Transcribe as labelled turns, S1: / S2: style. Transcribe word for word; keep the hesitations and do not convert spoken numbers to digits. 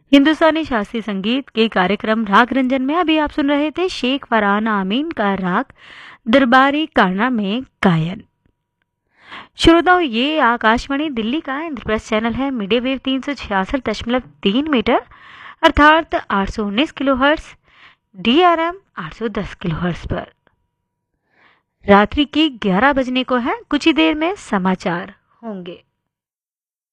S1: हिंदुस्तानी शास्त्रीय संगीत के कार्यक्रम राग रंजन में अभी आप सुन रहे थे शेख फरहान आमीन का राग दरबारी काना में गायन। श्रोताओं, ये आकाशवाणी दिल्ली का इंद्रप्रस्थ चैनल है। मीडिया वेव तीन सौ छियासठ दशमलव तीन मीटर अर्थात आठ सौ उन्नीस kilo hertz, D R M आठ सौ दस किलो हर्ट्स पर। रात्रि की ग्यारह बजने को है, कुछ ही देर में समाचार होंगे।